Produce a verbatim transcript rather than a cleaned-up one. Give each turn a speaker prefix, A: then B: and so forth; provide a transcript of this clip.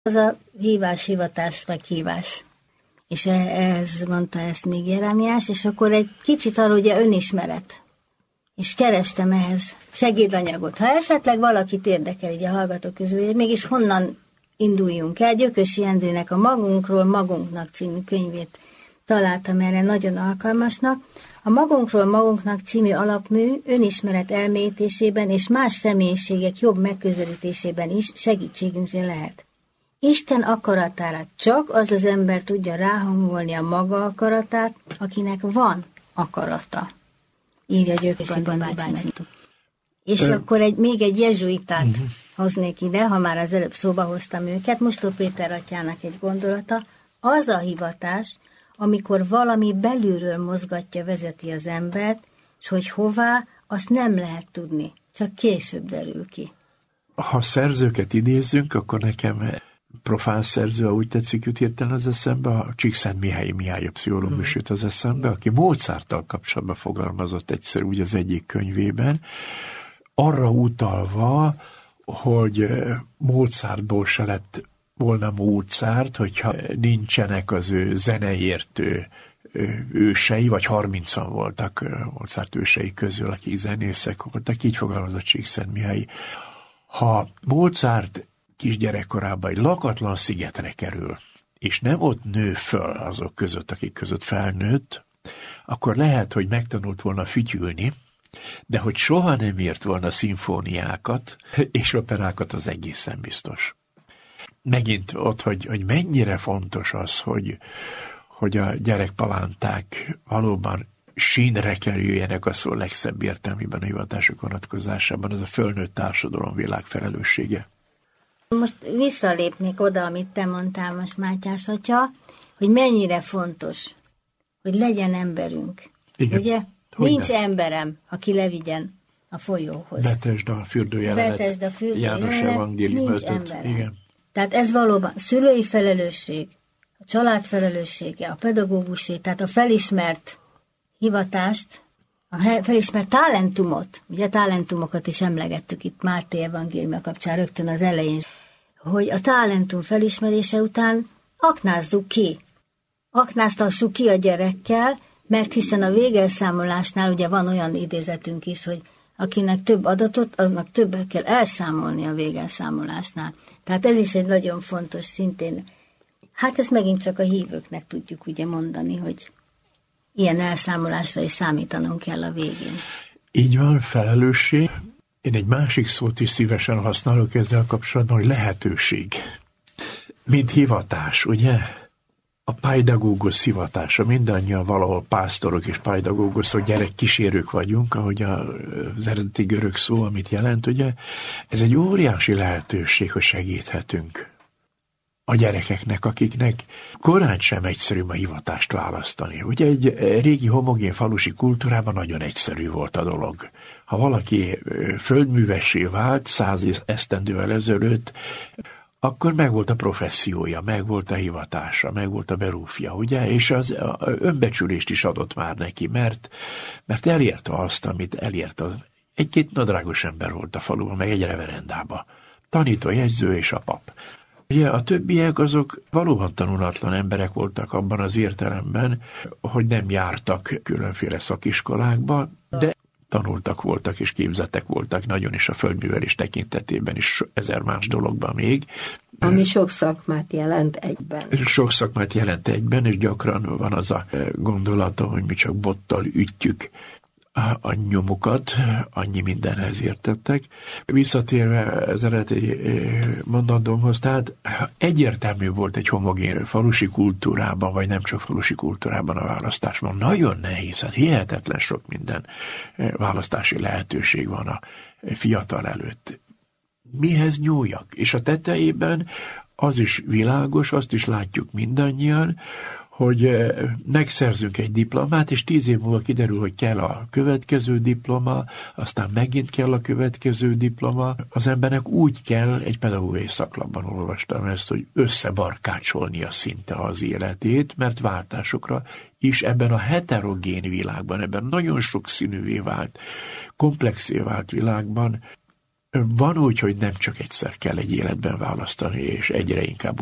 A: Az a hívás, hivatás, meghívás. És ehhez mondta ezt még Jeremiás, és akkor egy kicsit arról ugye önismeret. És kerestem ehhez segédanyagot. Ha esetleg valakit érdekel így a hallgatók közül, hogy mégis honnan induljunk el, Gyökösi Endrének a Magunkról, Magunknak című könyvét találtam erre nagyon alkalmasnak. A Magunkról, Magunknak című alapmű önismeret elmélyítésében és más személyiségek jobb megközelítésében is segítségünkre lehet. Isten akaratára csak az az ember tudja ráhangolni a maga akaratát, akinek van akarata, írja Gyökösi bácsi. És Ö... akkor egy, még egy jezsuitát uh-huh. hoznék ide, ha már az előbb szóba hoztam őket. Mostó Péter atyának egy gondolata, az a hivatás, amikor valami belülről mozgatja, vezeti az embert, és hogy hová, azt nem lehet tudni, csak később derül ki.
B: Ha szerzőket idézzünk, akkor nekem profán szerző, úgy tetszik, jut hirtelen az eszembe, a Csíkszentmihályi Mihály a pszichológus jut az eszembe, aki Mozarttal kapcsolatban fogalmazott egyszer úgy az egyik könyvében, arra utalva, hogy Mozartból se lett volna Mozart, hogyha nincsenek az ő zeneértő ősei, vagy harmincan voltak Mozart ősei közül, akik zenészek voltak, így fogalmazott Csíkszentmihályi. Ha Mozart kisgyerekkorában egy lakatlan szigetre kerül, és nem ott nő föl azok között, akik között felnőtt, akkor lehet, hogy megtanult volna fütyülni, de hogy soha nem írt volna szimfóniákat és operákat, az egészen biztos. Megint ott, hogy, hogy mennyire fontos az, hogy, hogy a gyerekpalánták valóban sínre kerüljenek a szó legszebb értelmében a hivatások vonatkozásában, ez a fölnőtt társadalom világ felelőssége.
A: Most visszalépnék oda, amit te mondtál most, Mátyás atya, hogy mennyire fontos, hogy legyen emberünk. Igen. Ugye? Hogy nincs nem? Emberem, aki levigyen a folyóhoz.
B: Betesd a fürdőjelenet.
A: Betesd a fürdőjelenet.
B: János evangélium
A: nincs emberem. Igen. Tehát ez valóban szülői felelősség, a család felelőssége, a pedagógusé, tehát a felismert hivatást, a felismert talentumot, ugye talentumokat is emlegettük itt Máté evangéliuma kapcsán rögtön az elején, hogy a talentum felismerése után aknázzuk ki, aknáztassuk ki a gyerekkel, mert hiszen a végelszámolásnál ugye van olyan idézetünk is, hogy akinek több adatot, aznak többet kell elszámolni a végelszámolásnál. Tehát ez is egy nagyon fontos szintén. Hát ezt megint csak a hívőknek tudjuk ugye mondani, hogy ilyen elszámolásra is számítanunk kell a végén.
B: Így van, felelősség. Én egy másik szót is szívesen használok ezzel kapcsolatban, hogy lehetőség. Mint hivatás, ugye? A paidagógusz hivatása, mindannyian valahol pásztorok és paidagóguszok, gyerekkísérők vagyunk, ahogy az eredeti görög szó, amit jelent, ugye? Ez egy óriási lehetőség, hogy segíthetünk a gyerekeknek, akiknek korán sem egyszerű a hivatást választani. Ugye egy régi homogén falusi kultúrában nagyon egyszerű volt a dolog. Ha valaki földművessé vált száz esztendővel ezelőtt, akkor megvolt a professziója, megvolt a hivatása, megvolt a berúfja, ugye? És az önbecsülést is adott már neki, mert, mert elérte azt, amit elért. Egy-két nadrágos ember volt a faluban, meg egy reverendában. Tanító, jegyző és a pap. Ugye a többiek azok valóban tanulatlan emberek voltak abban az értelemben, hogy nem jártak különféle szakiskolákba, de tanultak voltak és képzettek voltak nagyon is a földművelés tekintetében is ezer más dologban még.
C: Ami sok szakmát jelent egyben.
B: Sok szakmát jelent egyben, és gyakran van az a gondolata, hogy mi csak bottal ütjük a nyomukat, annyi mindenhez értettek. Visszatérve az eredeti mondatomhoz, tehát egyértelmű volt egy homogén falusi kultúrában, vagy nem csak falusi kultúrában a választásban. Nagyon nehéz, hát hihetetlen sok minden választási lehetőség van a fiatal előtt. Mihez nyúljak? És a tetejében az is világos, azt is látjuk mindannyian, hogy megszerzünk egy diplomát, és tíz év múlva kiderül, hogy kell a következő diploma, aztán megint kell a következő diploma. Az embernek úgy kell, egy pedagógiai szaklapban olvastam ezt, hogy összebarkácsolnia szinte az életét, mert váltásokra is ebben a heterogén világban, ebben nagyon sokszínűvé vált, komplexé vált világban Van úgy, hogy nem csak egyszer kell egy életben választani, és egyre inkább